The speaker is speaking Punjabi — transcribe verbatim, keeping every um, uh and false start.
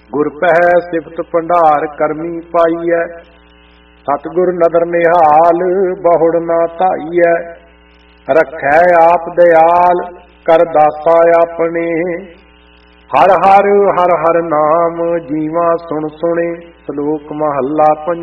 ਗੁਰ ਪਹਿ ਸਿਫਤ ਭੰਡਾਰ ਕਰਮੀ ਪਾਈਐ। ਸਤਿਗੁਰ ਨਦਰ ਨਿਹਾਲ ਬਹੁੜ ਨਾ ਧਾਈਐ। ਰੱਖੈ ਆਪ ਦਿਆਲ ਕਰ ਦਾਸਾ ਆਪਣੇ। ਹਰ ਹਰ ਹਰ ਹਰ ਨਾਮ ਜੀਵਾ ਸੁਣ ਸੁਣੇ। ਸ਼ਲੋਕ ਮਹੱਲਾ ਪੰਜਵਾਂ।